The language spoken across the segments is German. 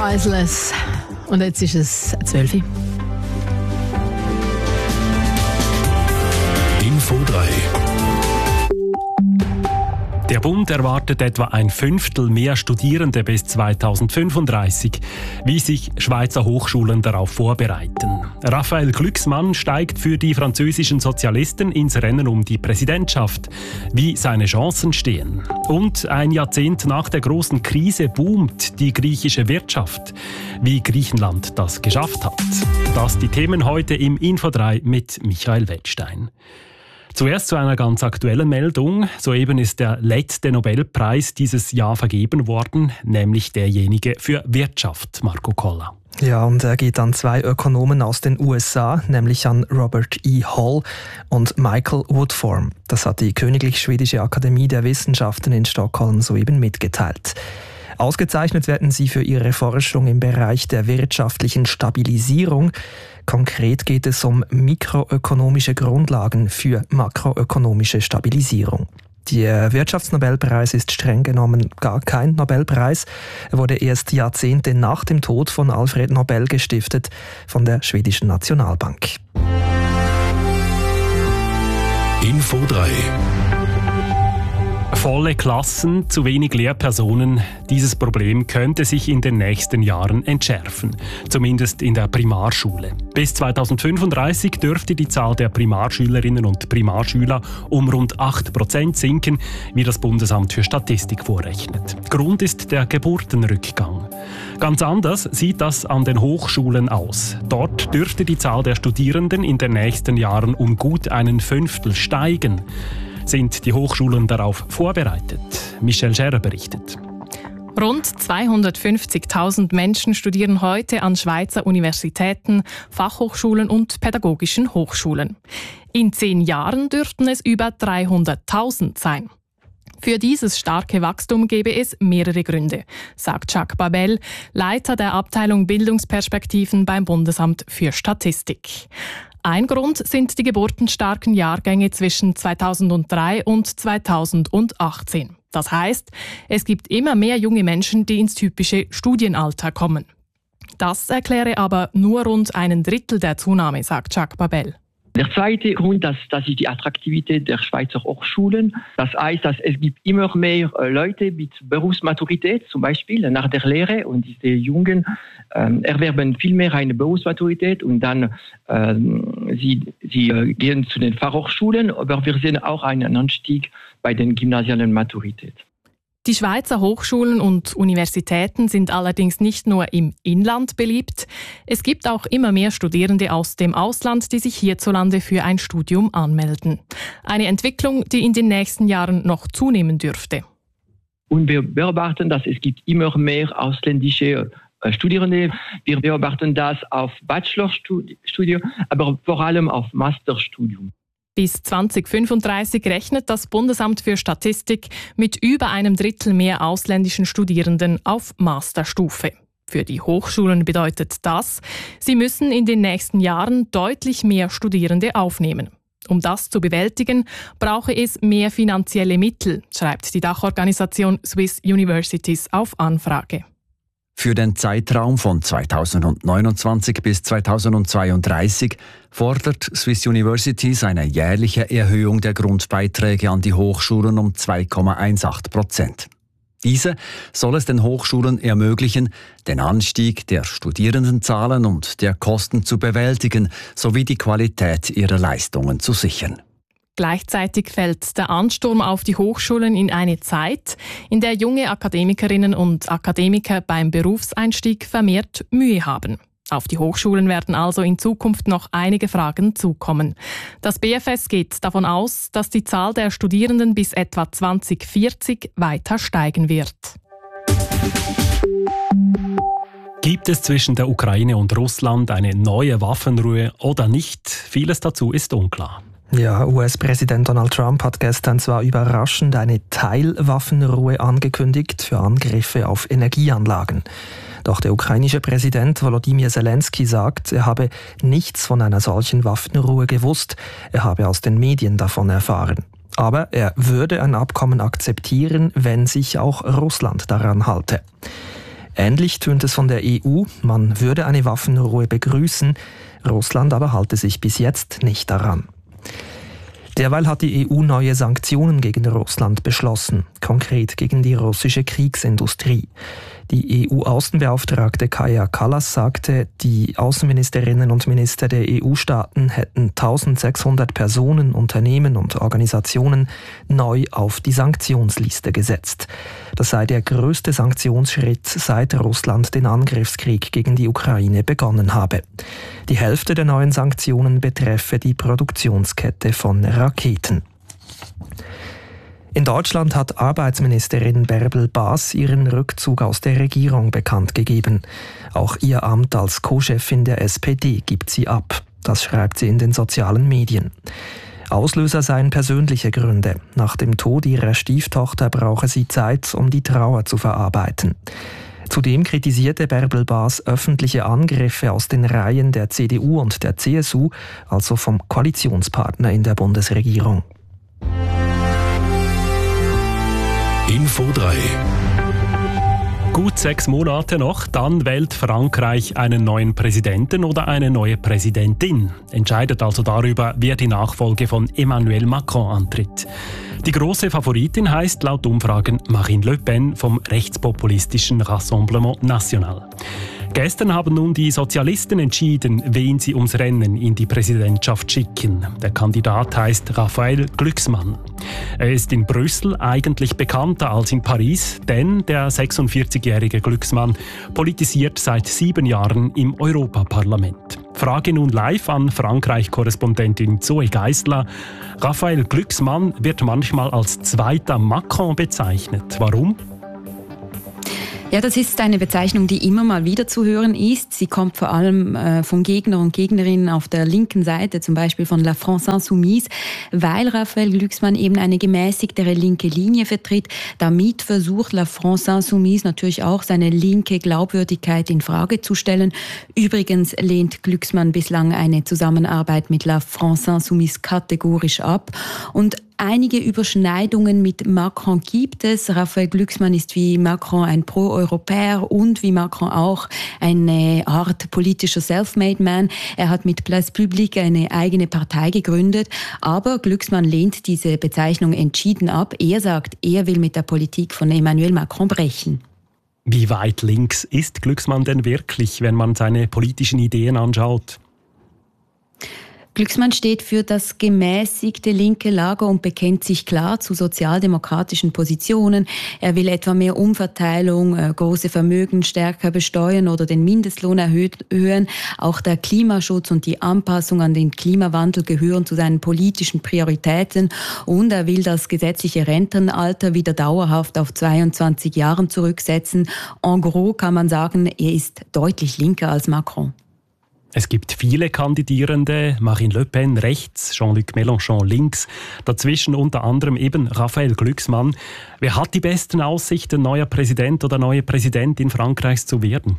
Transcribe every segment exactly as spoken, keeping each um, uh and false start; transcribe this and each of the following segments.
Priceless. Und jetzt ist es zwölf Uhr. Info drei. Der Bund erwartet etwa ein Fünftel mehr Studierende bis zweitausendfünfunddreißig, wie sich Schweizer Hochschulen darauf vorbereiten. Raphael Glucksmann steigt für die französischen Sozialisten ins Rennen um die Präsidentschaft. Wie seine Chancen stehen. Und ein Jahrzehnt nach der großen Krise boomt die griechische Wirtschaft. Wie Griechenland das geschafft hat. Das die Themen heute im Info drei mit Michael Wettstein. Zuerst zu einer ganz aktuellen Meldung. Soeben ist der letzte Nobelpreis dieses Jahr vergeben worden, nämlich derjenige für Wirtschaft, Marco Koller. Ja, und er geht an zwei Ökonomen aus den U S A, nämlich an Robert E. Hall und Michael Woodform. Das hat die Königlich Schwedische Akademie der Wissenschaften in Stockholm soeben mitgeteilt. Ausgezeichnet werden sie für ihre Forschung im Bereich der wirtschaftlichen Stabilisierung. Konkret geht es um mikroökonomische Grundlagen für makroökonomische Stabilisierung. Der Wirtschaftsnobelpreis ist streng genommen gar kein Nobelpreis. Er wurde erst Jahrzehnte nach dem Tod von Alfred Nobel gestiftet von der schwedischen Nationalbank. Info drei. Volle Klassen, zu wenig Lehrpersonen. Dieses Problem könnte sich in den nächsten Jahren entschärfen. Zumindest in der Primarschule. Bis zweitausendfünfunddreißig dürfte die Zahl der Primarschülerinnen und Primarschüler um rund acht Prozent sinken, wie das Bundesamt für Statistik vorrechnet. Grund ist der Geburtenrückgang. Ganz anders sieht das an den Hochschulen aus. Dort dürfte die Zahl der Studierenden in den nächsten Jahren um gut einen Fünftel steigen. Sind die Hochschulen darauf vorbereitet? Michelle Scherer berichtet. Rund zweihundertfünfzigtausend Menschen studieren heute an Schweizer Universitäten, Fachhochschulen und pädagogischen Hochschulen. In zehn Jahren dürften es über dreihunderttausend sein. Für dieses starke Wachstum gebe es mehrere Gründe, sagt Jacques Babel, Leiter der Abteilung Bildungsperspektiven beim Bundesamt für Statistik. Ein Grund sind die geburtenstarken Jahrgänge zwischen zweitausenddrei und zweitausendachtzehn. Das heißt, es gibt immer mehr junge Menschen, die ins typische Studienalter kommen. Das erkläre aber nur rund einen Drittel der Zunahme, sagt Jacques Babel. Der zweite Grund, das, das ist die Attraktivität der Schweizer Hochschulen. Das heißt, dass es gibt immer mehr Leute mit Berufsmaturität, zum Beispiel nach der Lehre. Und diese Jungen ähm, erwerben viel mehr eine Berufsmaturität und dann ähm, sie, sie äh, gehen zu den Fachhochschulen. Aber wir sehen auch einen Anstieg bei den gymnasialen Maturität. Die Schweizer Hochschulen und Universitäten sind allerdings nicht nur im Inland beliebt. Es gibt auch immer mehr Studierende aus dem Ausland, die sich hierzulande für ein Studium anmelden. Eine Entwicklung, die in den nächsten Jahren noch zunehmen dürfte. Und wir beobachten, dass es gibt immer mehr ausländische Studierende. Wir beobachten das auf Bachelorstudium, aber vor allem auf Masterstudium. Bis zweitausendfünfunddreißig rechnet das Bundesamt für Statistik mit über einem Drittel mehr ausländischen Studierenden auf Masterstufe. Für die Hochschulen bedeutet das, sie müssen in den nächsten Jahren deutlich mehr Studierende aufnehmen. Um das zu bewältigen, brauche es mehr finanzielle Mittel, schreibt die Dachorganisation Swiss Universities auf Anfrage. Für den Zeitraum von zweitausendneunundzwanzig bis zweitausendzweiunddreißig fordert Swiss Universities eine jährliche Erhöhung der Grundbeiträge an die Hochschulen um zwei Komma achtzehn Prozent. Diese soll es den Hochschulen ermöglichen, den Anstieg der Studierendenzahlen und der Kosten zu bewältigen, sowie die Qualität ihrer Leistungen zu sichern. Gleichzeitig fällt der Ansturm auf die Hochschulen in eine Zeit, in der junge Akademikerinnen und Akademiker beim Berufseinstieg vermehrt Mühe haben. Auf die Hochschulen werden also in Zukunft noch einige Fragen zukommen. Das B F S geht davon aus, dass die Zahl der Studierenden bis etwa zweitausendvierzig weiter steigen wird. Gibt es zwischen der Ukraine und Russland eine neue Waffenruhe oder nicht? Vieles dazu ist unklar. Ja, U S-Präsident Donald Trump hat gestern zwar überraschend eine Teilwaffenruhe angekündigt für Angriffe auf Energieanlagen. Doch der ukrainische Präsident Volodymyr Zelensky sagt, er habe nichts von einer solchen Waffenruhe gewusst, er habe aus den Medien davon erfahren. Aber er würde ein Abkommen akzeptieren, wenn sich auch Russland daran halte. Ähnlich tönt es von der E U, man würde eine Waffenruhe begrüßen, Russland aber halte sich bis jetzt nicht daran. Derweil hat die E U neue Sanktionen gegen Russland beschlossen, konkret gegen die russische Kriegsindustrie. Die E U-Außenbeauftragte Kaja Kallas sagte, die Außenministerinnen und Minister der E U-Staaten hätten eintausendsechshundert Personen, Unternehmen und Organisationen neu auf die Sanktionsliste gesetzt. Das sei der größte Sanktionsschritt, seit Russland den Angriffskrieg gegen die Ukraine begonnen habe. Die Hälfte der neuen Sanktionen betreffe die Produktionskette von Raketen. In Deutschland hat Arbeitsministerin Bärbel Bas ihren Rückzug aus der Regierung bekannt gegeben. Auch ihr Amt als Co-Chefin der S P D gibt sie ab. Das schreibt sie in den sozialen Medien. Auslöser seien persönliche Gründe. Nach dem Tod ihrer Stieftochter brauche sie Zeit, um die Trauer zu verarbeiten. Zudem kritisierte Bärbel Bas öffentliche Angriffe aus den Reihen der C D U und der C S U, also vom Koalitionspartner in der Bundesregierung. Info drei. Gut sechs Monate noch, dann wählt Frankreich einen neuen Präsidenten oder eine neue Präsidentin. Entscheidet also darüber, wer die Nachfolge von Emmanuel Macron antritt. Die große Favoritin heißt laut Umfragen Marine Le Pen vom rechtspopulistischen Rassemblement National. Gestern haben nun die Sozialisten entschieden, wen sie ums Rennen in die Präsidentschaft schicken. Der Kandidat heißt Raphael Glucksmann. Er ist in Brüssel eigentlich bekannter als in Paris, denn der sechsundvierzigjährige Glucksmann politisiert seit sieben Jahren im Europaparlament. Frage nun live an Frankreich-Korrespondentin Zoe Geisler. Raphael Glucksmann wird manchmal als zweiter Macron bezeichnet. Warum? Ja, das ist eine Bezeichnung, die immer mal wieder zu hören ist. Sie kommt vor allem äh, von Gegner und Gegnerinnen auf der linken Seite, zum Beispiel von La France Insoumise, weil Raphael Glucksmann eben eine gemäßigtere linke Linie vertritt. Damit versucht La France Insoumise natürlich auch, seine linke Glaubwürdigkeit in Frage zu stellen. Übrigens lehnt Glucksmann bislang eine Zusammenarbeit mit La France Insoumise kategorisch ab. Und einige Überschneidungen mit Macron gibt es. Raphael Glucksmann ist wie Macron ein Pro-Europäer und wie Macron auch eine Art politischer Self-Made-Man. Er hat mit Place Publique eine eigene Partei gegründet, aber Glucksmann lehnt diese Bezeichnung entschieden ab. Er sagt, er will mit der Politik von Emmanuel Macron brechen. Wie weit links ist Glucksmann denn wirklich, wenn man seine politischen Ideen anschaut? Glucksmann steht für das gemäßigte linke Lager und bekennt sich klar zu sozialdemokratischen Positionen. Er will etwa mehr Umverteilung, äh, große Vermögen stärker besteuern oder den Mindestlohn erhöhen. Auch der Klimaschutz und die Anpassung an den Klimawandel gehören zu seinen politischen Prioritäten. Und er will das gesetzliche Rentenalter wieder dauerhaft auf zweiundzwanzig Jahren zurücksetzen. En gros kann man sagen, er ist deutlich linker als Macron. Es gibt viele Kandidierende, Marine Le Pen rechts, Jean-Luc Mélenchon links, dazwischen unter anderem eben Raphael Glucksmann. Wer hat die besten Aussichten, neuer Präsident oder neue Präsidentin Frankreichs zu werden?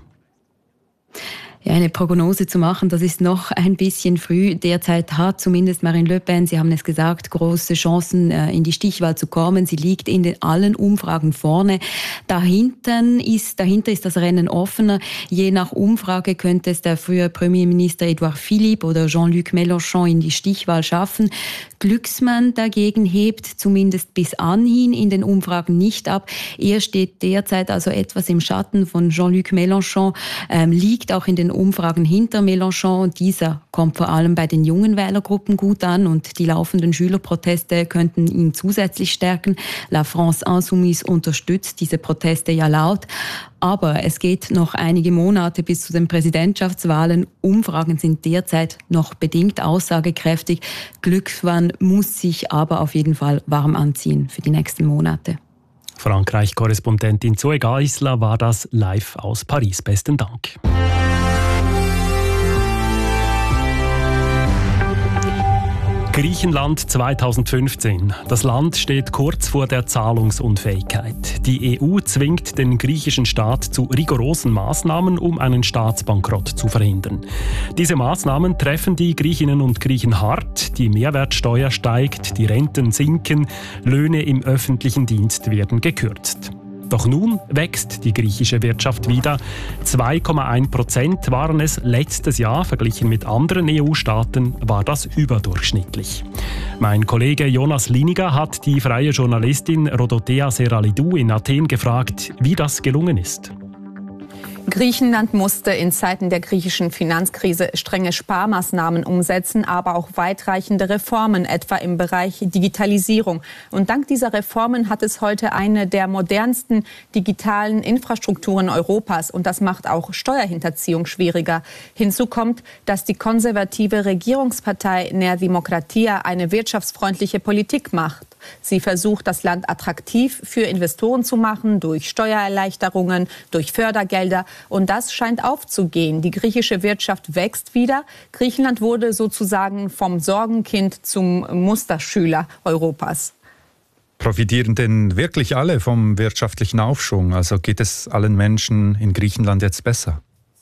Ja, eine Prognose zu machen, das ist noch ein bisschen früh. Derzeit hat zumindest Marine Le Pen, Sie haben es gesagt, große Chancen, in die Stichwahl zu kommen. Sie liegt in den allen Umfragen vorne. Dahinter ist, dahinter ist das Rennen offener. Je nach Umfrage könnte es der frühere Premierminister Edouard Philippe oder Jean-Luc Mélenchon in die Stichwahl schaffen. Glucksmann dagegen hebt zumindest bis anhin in den Umfragen nicht ab. Er steht derzeit also etwas im Schatten von Jean-Luc Mélenchon, ähm, liegt auch in den Umfragen hinter Mélenchon und dieser kommt vor allem bei den jungen Wählergruppen gut an und die laufenden Schülerproteste könnten ihn zusätzlich stärken. La France Insoumise unterstützt diese Proteste ja laut. Aber es geht noch einige Monate bis zu den Präsidentschaftswahlen. Umfragen sind derzeit noch bedingt aussagekräftig. Glucksmann muss sich aber auf jeden Fall warm anziehen für die nächsten Monate. Frankreich-Korrespondentin Zoe Geisler war das live aus Paris. Besten Dank. Griechenland zweitausendfünfzehn. Das Land steht kurz vor der Zahlungsunfähigkeit. Die E U zwingt den griechischen Staat zu rigorosen Maßnahmen, um einen Staatsbankrott zu verhindern. Diese Maßnahmen treffen die Griechinnen und Griechen hart. Die Mehrwertsteuer steigt, die Renten sinken, Löhne im öffentlichen Dienst werden gekürzt. Doch nun wächst die griechische Wirtschaft wieder. zwei Komma eins Prozent waren es letztes Jahr. Verglichen mit anderen E U-Staaten war das überdurchschnittlich. Mein Kollege Jonas Liniger hat die freie Journalistin Rodotea Seralidou in Athen gefragt, wie das gelungen ist. Griechenland musste in Zeiten der griechischen Finanzkrise strenge Sparmaßnahmen umsetzen, aber auch weitreichende Reformen, etwa im Bereich Digitalisierung. Und dank dieser Reformen hat es heute eine der modernsten digitalen Infrastrukturen Europas. Und das macht auch Steuerhinterziehung schwieriger. Hinzu kommt, dass die konservative Regierungspartei Nea Dimokratia eine wirtschaftsfreundliche Politik macht. Sie versucht, das Land attraktiv für Investoren zu machen, durch Steuererleichterungen, durch Fördergelder. Und das scheint aufzugehen. Die griechische Wirtschaft wächst wieder. Griechenland wurde sozusagen vom Sorgenkind zum Musterschüler Europas. Profitieren denn wirklich alle vom wirtschaftlichen Aufschwung? Also geht es allen Menschen in Griechenland jetzt besser?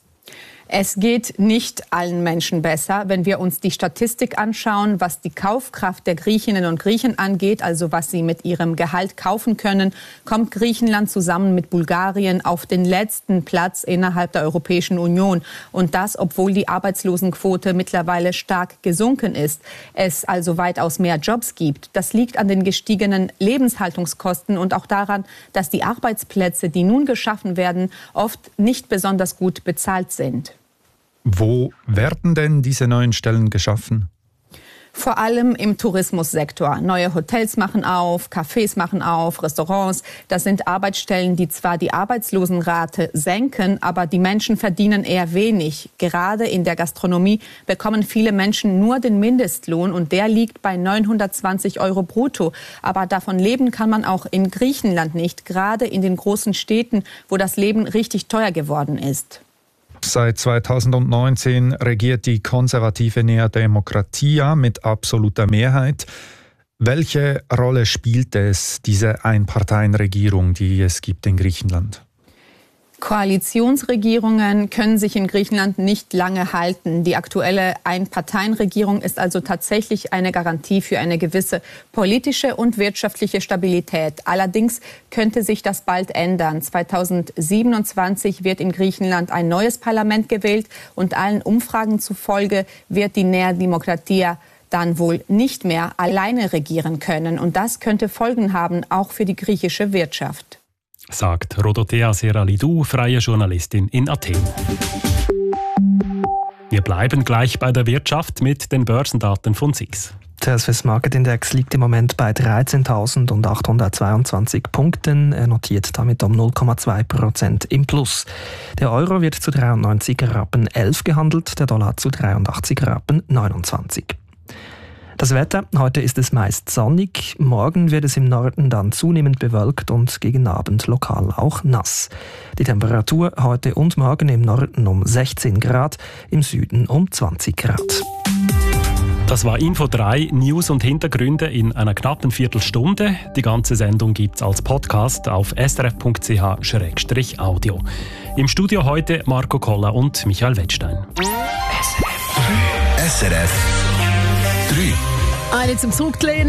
Es geht nicht allen Menschen besser. Wenn wir uns die Statistik anschauen, was die Kaufkraft der Griechinnen und Griechen angeht, also was sie mit ihrem Gehalt kaufen können, kommt Griechenland zusammen mit Bulgarien auf den letzten Platz innerhalb der Europäischen Union. Und das, obwohl die Arbeitslosenquote mittlerweile stark gesunken ist. Es also weitaus mehr Jobs gibt. Das liegt an den gestiegenen Lebenshaltungskosten und auch daran, dass die Arbeitsplätze, die nun geschaffen werden, oft nicht besonders gut bezahlt sind. Wo werden denn diese neuen Stellen geschaffen? Vor allem im Tourismussektor. Neue Hotels machen auf, Cafés machen auf, Restaurants. Das sind Arbeitsstellen, die zwar die Arbeitslosenrate senken, aber die Menschen verdienen eher wenig. Gerade in der Gastronomie bekommen viele Menschen nur den Mindestlohn und der liegt bei neunhundertzwanzig Euro brutto. Aber davon leben kann man auch in Griechenland nicht, gerade in den großen Städten, wo das Leben richtig teuer geworden ist. Seit zweitausendneunzehn regiert die konservative Nea Dimokratia mit absoluter Mehrheit. Welche Rolle spielt es, diese Einparteienregierung, die es gibt in Griechenland? Koalitionsregierungen können sich in Griechenland nicht lange halten. Die aktuelle Einparteienregierung ist also tatsächlich eine Garantie für eine gewisse politische und wirtschaftliche Stabilität. Allerdings könnte sich das bald ändern. zweitausendsiebenundzwanzig wird in Griechenland ein neues Parlament gewählt und allen Umfragen zufolge wird die Nea Dimokratia dann wohl nicht mehr alleine regieren können. Und das könnte Folgen haben, auch für die griechische Wirtschaft. Sagt Rodotea Seralidou, freie Journalistin in Athen. Wir bleiben gleich bei der Wirtschaft mit den Börsendaten von S I X. Der Swiss Market Index liegt im Moment bei dreizehntausendachthundertzweiundzwanzig Punkten. Er notiert damit um null Komma zwei Prozent im Plus. Der Euro wird zu dreiundneunzig Rappen elf gehandelt, der Dollar zu dreiundachtzig Rappen neunundzwanzig. Das Wetter, heute ist es meist sonnig, morgen wird es im Norden dann zunehmend bewölkt und gegen Abend lokal auch nass. Die Temperatur heute und morgen im Norden um sechzehn Grad, im Süden um zwanzig Grad. Das war Info drei, News und Hintergründe in einer knappen Viertelstunde. Die ganze Sendung gibt's als Podcast auf s r f punkt c h slash audio. Im Studio heute Marco Koller und Michael Wettstein. S R F drei. Eine zum Zurücklehnen.